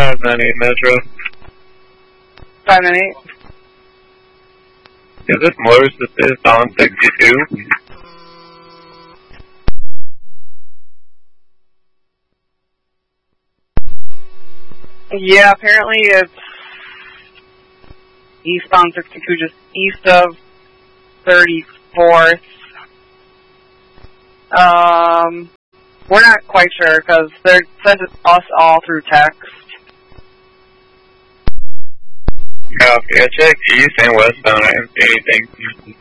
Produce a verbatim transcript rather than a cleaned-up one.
five nine eight Metro. five nine eight. Is this Morse Assist on sixty-two? Yeah, apparently it's eastbound sixty-two, just east of thirty-fourth. Um, we're not quite sure because they sent us all through text. Yeah, okay, I checked east and westbound. I didn't see anything.